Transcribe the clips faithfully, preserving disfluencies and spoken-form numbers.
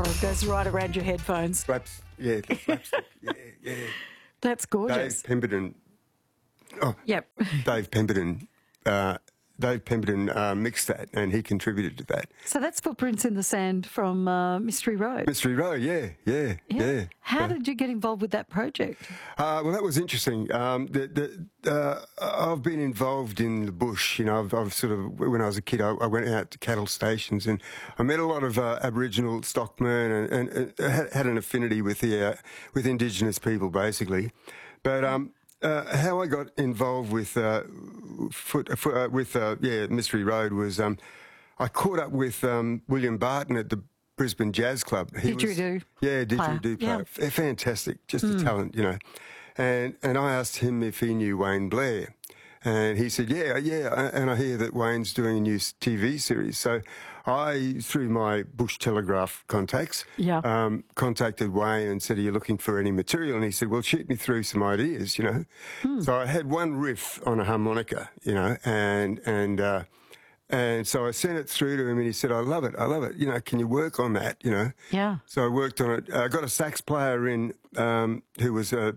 it goes right around your headphones. Slaps, yeah, the slapstick, yeah, yeah. That's gorgeous. Dave Pemberton. Oh, Yep. Dave Pemberton. Uh, Dave Pemberton uh, mixed that, and he contributed to that. So that's Footprints in the Sand from uh, Mystery Road. Mystery Road, yeah, yeah, yeah. yeah. How yeah. did you get involved with that project? Uh, well, that was interesting. Um, the, the, uh, I've been involved in the bush. You know, I've, I've sort of, when I was a kid, I, I went out to cattle stations and I met a lot of uh, Aboriginal stockmen and, and, and had, had an affinity with the uh, with Indigenous people, basically. But um, uh, how I got involved with uh, foot, foot, uh, with uh, yeah Mystery Road was um, I caught up with um, William Barton at the Brisbane Jazz Club. He Didgeridoo was, yeah, didgeridoo player. Yeah. F- fantastic, just Mm. a talent, you know. And and I asked him if he knew Wayne Blair, and he said, yeah, yeah. And I hear that Wayne's doing a new T V series. So I, through my Bush Telegraph contacts, Yeah. um, contacted Wayne and said, are you looking for any material? And he said, well, shoot me through some ideas, you know. Hmm. So I had one riff on a harmonica, you know, and and. Uh, And so I sent it through to him and he said, I love it, I love it. You know, can you work on that, you know? Yeah. So I worked on it. I got a sax player in um, who was a,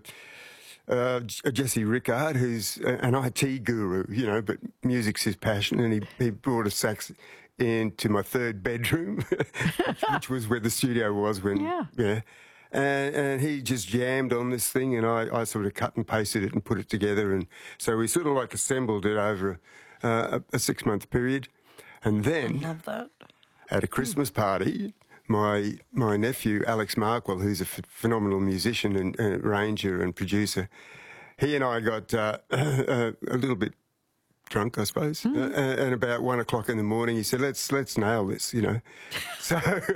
uh, Jesse Rickard, who's an I T guru, you know, but music's his passion. And he, he brought a sax into my third bedroom, which, which was where the studio was when, Yeah. yeah. And, and he just jammed on this thing and I, I sort of cut and pasted it and put it together. And so we sort of like assembled it over Uh, a, a six-month period, and then I love that. at a Christmas party, my my nephew Alex Markwell, who's a ph- phenomenal musician and uh, arranger and producer, he and I got uh, uh, a little bit drunk, I suppose, Mm. uh, and about one o'clock in the morning, he said, "Let's let's nail this," you know. So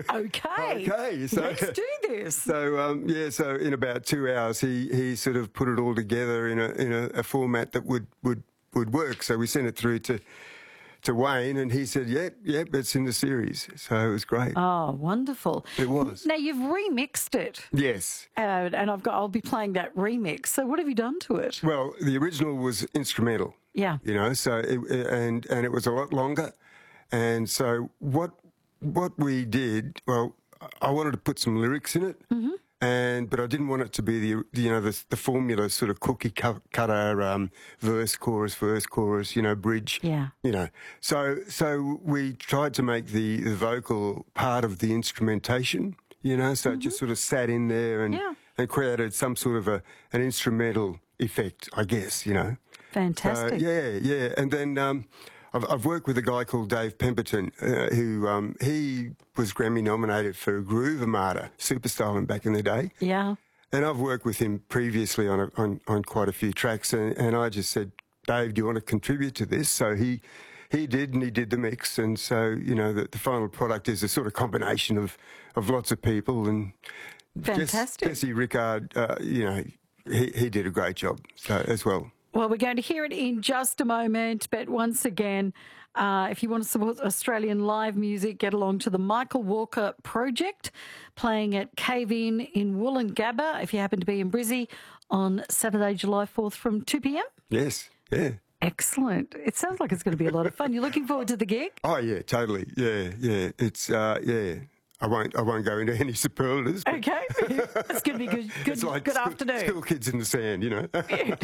Okay. okay, so Let's do this. So um, yeah, so in about two hours, he he sort of put it all together in a in a, a format that would would. would work. So we sent it through to to Wayne and he said, yep, yep, it's in the series. So it was great. Oh, wonderful. It was. Now, you've remixed it. Yes. Uh, and I've got, I'll be playing that remix. So what have you done to it? Well, the original was instrumental. Yeah. You know, so it, and and it was a lot longer. And so what what we did, well, I wanted to put some lyrics in it. Mm-hmm. And but I didn't want it to be the you know the, the formula sort of cookie cutter um, verse chorus verse chorus you know bridge Yeah. you know so so we tried to make the, the vocal part of the instrumentation you know so mm-hmm. it just sort of sat in there and Yeah. and created some sort of a an instrumental effect, I guess, you know. Fantastic. So, yeah, yeah, and then. Um, I've, I've worked with a guy called Dave Pemberton, uh, who um, he was Grammy nominated for Groove Armada, Superstar back in the day. Yeah. And I've worked with him previously on a, on, on quite a few tracks, and, and I just said, Dave, do you want to contribute to this? So he he did, and he did the mix, and so you know the, the final product is a sort of combination of, of lots of people, and Fantastic. Jesse Rickard, uh, you know, he he did a great job so, as well. Well, we're going to hear it in just a moment. But once again, uh, if you want to support Australian live music, get along to the Michael Walker Project, playing at Cave In in Woolloongabba, if you happen to be in Brizzy, on Saturday, July fourth from two p.m. Yes, yeah. Excellent. It sounds like it's going to be a lot of fun. You're looking forward to the gig? Oh, yeah, totally. Yeah, yeah. It's, uh, yeah. I won't. I won't go into any superlatives. but Okay, it's going to be good. Good, It's like good school, afternoon. School kids in the sand, you know.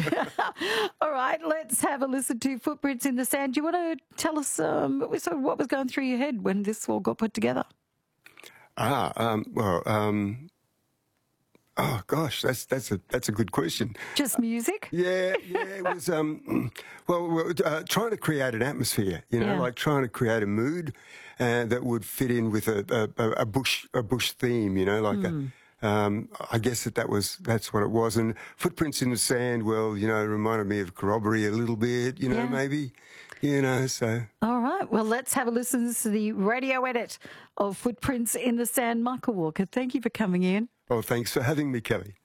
All right, let's have a listen to Footprints in the Sand. Do you want to tell us um, sort of what was going through your head when this all got put together? Ah, um, well, um, oh gosh, that's that's a that's a good question. Just music? Yeah, yeah, it was. Um, well, well uh, trying to create an atmosphere, you know, Yeah. like trying to create a mood, uh, that would fit in with a, a, a bush a bush theme, you know, like Mm. a. Um, I guess that that was that's what it was. And Footprints in the Sand, well, you know, reminded me of corroboree a little bit, you know, Yeah. maybe, you know. So All right, well, let's have a listen to the radio edit of Footprints in the Sand. Michael Walker, thank you for coming in. well, thanks for having me, Kelly.